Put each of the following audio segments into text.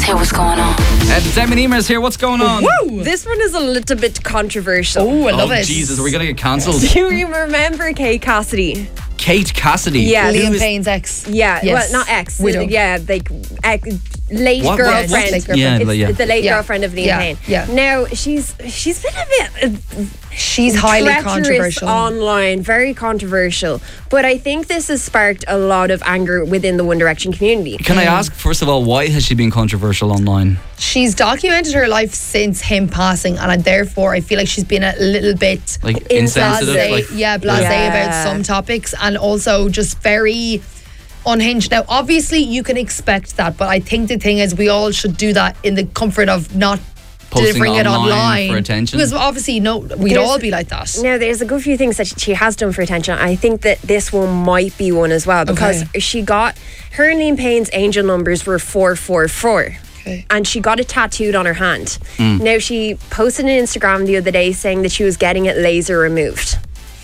Hey, what's going on? Demi Emer's here. What's going on? Woo! This one is a little bit controversial. Oh, I love it. Jesus, are we going to get cancelled? Do you remember Kate Cassidy? Kate Cassidy? Yeah. Liam Payne's ex. Yeah, Yes. well, not ex. Widow. Yeah, like late What? girlfriend. Yes, late girlfriend. Yeah, It's yeah. the late Yeah. girlfriend of Liam Yeah, Payne. yeah. Now she's been a bit She's highly treacherous controversial. online, very controversial. But I think this has sparked a lot of anger within the One Direction community. Can I ask, first of all, why has she been controversial online? She's documented her life since him passing, and therefore I feel like she's been a little bit Like, Insensitive, insensitive? Like, blasé Yeah. about some topics, and also just very unhinged. Now, obviously, you can expect that, but I think the thing is, we all should do that in the comfort of not Posting delivering it online online for attention. Because obviously, we'd There's- all be like that. Now, there's a good few things that she has done for attention. I think that this one might be one as well, because she got her and Liam Payne's angel numbers were 444. Okay. And she got it tattooed on her hand. Mm. Now, she posted on Instagram the other day saying that she was getting it laser removed.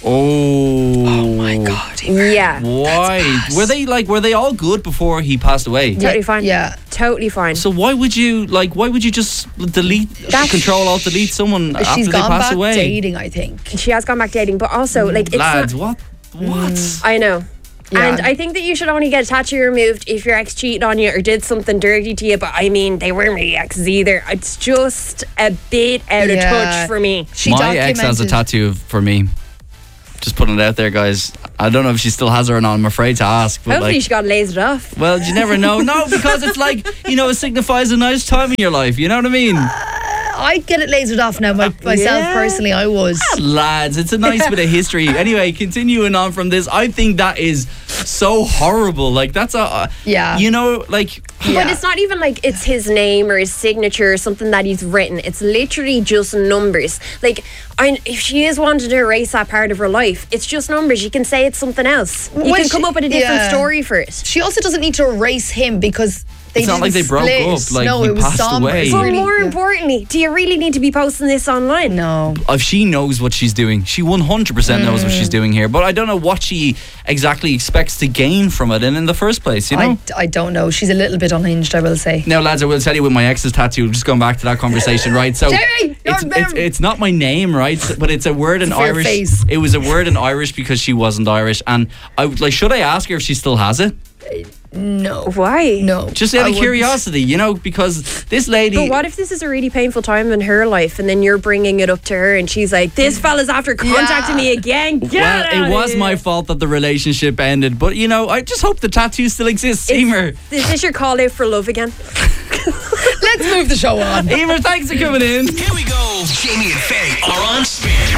oh My God. Yeah. Why? Were they all good before he passed away? Totally fine. Yeah. Totally fine. So why would you just delete, Control Alt Delete someone after She's they gone pass back away? dating, I think. She has gone back dating, but also, like, it's Lads, not... what? I know. Yeah. And I think that you should only get a tattoo removed if your ex cheated on you or did something dirty to you. But I mean, they weren't really exes either. It's just a bit out of Yeah. touch for me. She My ex has a documented- tattoo for me. Just putting it out there, guys. I don't know if she still has her or not. I'm afraid to ask. But Hopefully like, she got lasered off. well, you never know. No, because it's like, it signifies a nice time in your life. You know what I mean? I'd get it lasered off now myself Yeah. personally. I was. Lads, it's a nice bit of history. Anyway, continuing on from this, I think that is so horrible. Like, that's Yeah. like... But it's not even like it's his name or his signature or something that he's written. It's literally just numbers. Like, if she is wanting to erase that part of her life, it's just numbers. You can say it's something else. You Well, can come up with a different story for it. She also doesn't need to erase him because It's not like they broke up, like, no, he it was passed somber. away. It's But really- more yeah. importantly, do you really need to be posting this online? No. If she knows what she's doing, she 100% knows what she's doing here. But I don't know what she exactly expects to gain from it in the first place, you know? I don't know. She's a little bit unhinged, I will say. Now, lads, I will tell you with my ex's tattoo, just going back to that conversation, right? So Jerry, it's not my name, right? But it's a word in It's your Irish. face. It was a word in Irish because she wasn't Irish. And should I ask her if she still has it? No. Why? No. Just out I of wouldn't. curiosity, because this lady... But what if this is a really painful time in her life and then you're bringing it up to her and she's like, this fella's after contacting me again. Get Well, out it of was here." my fault that the relationship ended. But, I just hope the tattoo still exists. Emer. Is this your call out for love again? Let's move the show on. Emer, thanks for coming in. Here we go. Jamie and Faye are on spin.